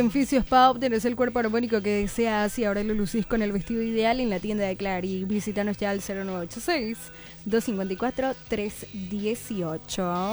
En Fisio Spa obtenés el cuerpo armónico que deseas y ahora lo lucís con el vestido ideal en la tienda de Clary. Visítanos ya al 0986 254 318.